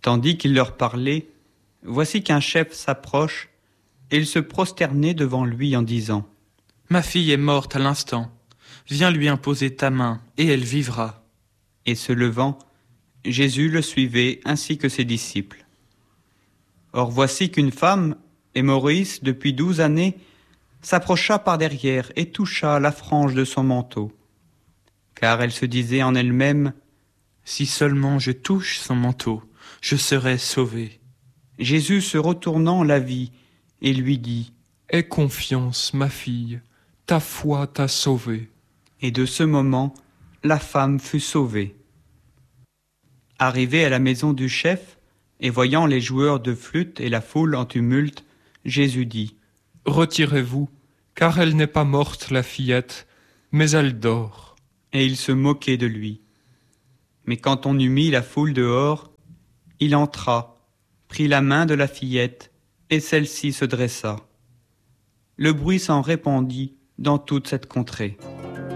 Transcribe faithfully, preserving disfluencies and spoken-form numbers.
Tandis qu'il leur parlait, voici qu'un chef s'approche, et il se prosternait devant lui en disant : « Ma fille est morte à l'instant. Viens lui imposer ta main, et elle vivra. » Et se levant, Jésus le suivait ainsi que ses disciples. Or voici qu'une femme, hémorroïde depuis douze années, s'approcha par derrière et toucha la frange de son manteau. Car elle se disait en elle-même : « Si seulement je touche son manteau, je serai sauvée. » Jésus, se retournant, la vit et lui dit : « Aie confiance, ma fille, ta foi t'a sauvée. » Et de ce moment, la femme fut sauvée. Arrivé à la maison du chef, et voyant les joueurs de flûte et la foule en tumulte, Jésus dit : « Retirez-vous, car elle n'est pas morte, la fillette, mais elle dort. » Et il se moquait de lui. Mais quand on eut mis la foule dehors, il entra, prit la main de la fillette, et celle-ci se dressa. Le bruit s'en répandit dans toute cette contrée.